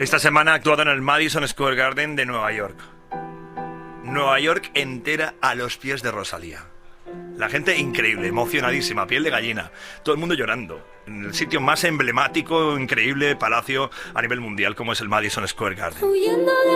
Esta semana ha actuado en el Madison Square Garden de Nueva York. Nueva York entera a los pies de Rosalía. La gente increíble, emocionadísima, piel de gallina. Todo el mundo llorando. En el sitio más emblemático, increíble palacio a nivel mundial como es el Madison Square Garden.